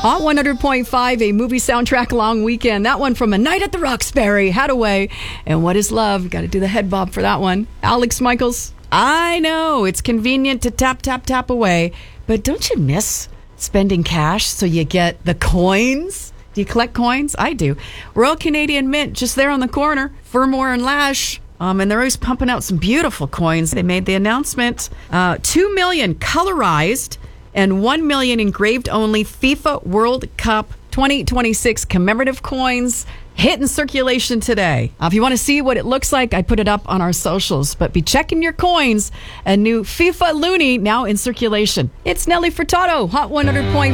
Hot 100.5, a movie soundtrack long weekend. That one from A Night at the Roxbury, Hadaway, and What is Love? Got to do the head bob for that one. Alex Michaels, I know it's convenient to tap, tap, tap away, but don't you miss spending cash so you get the coins? Do you collect coins? I do. Royal Canadian Mint, just there on the corner. Furmore and Lash. And they're always pumping out some beautiful coins. They made the announcement. 2 million colorized and 1 million engraved only FIFA World Cup 2026 commemorative coins hitting circulation today. If you want to see what it looks like, I put it up on our socials. But be checking your coins. A new FIFA Loonie now in circulation. It's Nelly Furtado, Hot 100.5.